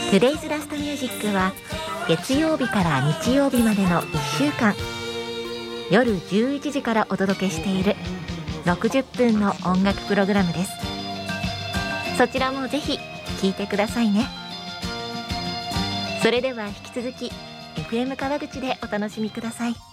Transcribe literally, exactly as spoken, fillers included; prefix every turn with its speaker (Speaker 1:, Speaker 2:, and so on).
Speaker 1: Today's Last Music は月曜日から日曜日までのいっしゅうかん、夜じゅういちじからお届けしているろくじゅっぷんの音楽プログラムです。そちらもぜひ聴いてくださいね。それでは引き続き エフエム 川口でお楽しみください。